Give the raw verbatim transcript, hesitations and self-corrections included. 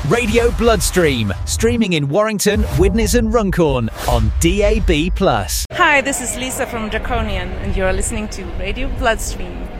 Radio Bloodstream, streaming in Warrington, Widnes and Runcorn on D A B plus. Hi, this is Lisa from Draconian, and you're listening to Radio Bloodstream.